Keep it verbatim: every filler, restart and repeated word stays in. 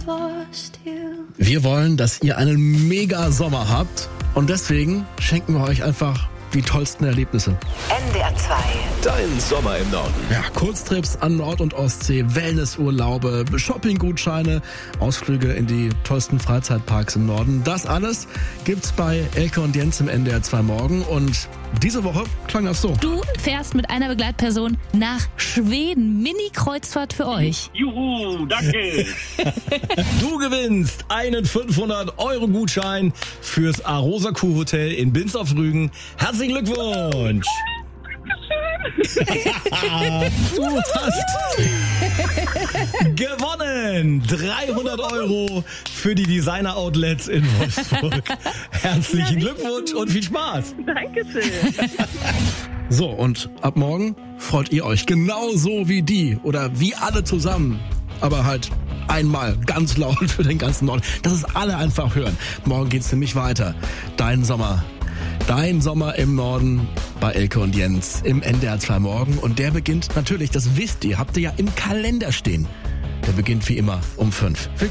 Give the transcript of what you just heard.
Wir wollen, dass ihr einen mega Sommer habt und deswegen schenken wir euch einfach die tollsten Erlebnisse. N D R zwei. Dein Sommer im Norden. Ja, Kurztrips an Nord- und Ostsee, Wellnessurlaube, Shoppinggutscheine, Ausflüge in die tollsten Freizeitparks im Norden. Das alles gibt's bei Elke und Jens im N D R zwei Morgen und diese Woche klang das so. Du fährst mit einer Begleitperson nach Schweden. Mini-Kreuzfahrt für euch. Juhu, danke. Du gewinnst einen fünfhundert Euro Gutschein fürs Arosa Kuh Hotel in Binz auf Rügen. Herzlichen Glückwunsch. Du hast gewonnen dreihundert Euro für die Designer Outlets in Wolfsburg. Herzlichen Glückwunsch und viel Spaß. Dankeschön. So, und ab morgen freut ihr euch genauso wie die oder wie alle zusammen. Aber halt einmal ganz laut für den ganzen Norden, dass es alle einfach hören. Morgen geht's nämlich weiter. Dein Sommer. Dein Sommer im Norden bei Elke und Jens im N D R zwei Morgen. Und der beginnt natürlich, das wisst ihr, habt ihr ja im Kalender stehen. Der beginnt wie immer um fünf. Viel Glück.